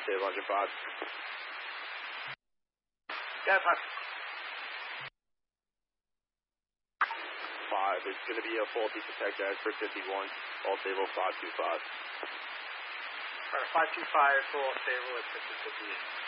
stable engine 5. Yeah, 5. 5, it's going to be a faulty protect guys for 51, all stable 525. Alright, 525, full stable at 5058.